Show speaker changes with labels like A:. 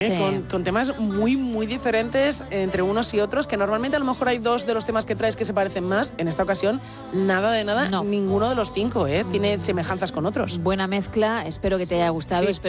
A: Sí.
B: Con temas muy, muy diferentes entre unos y otros, que normalmente a lo mejor hay 2 de los temas que traes que se parecen más. En esta ocasión, nada de nada,
A: No.
B: ninguno de los 5, tiene semejanzas con otros.
A: Buena mezcla, espero que te haya gustado.
B: Sí.
A: Espero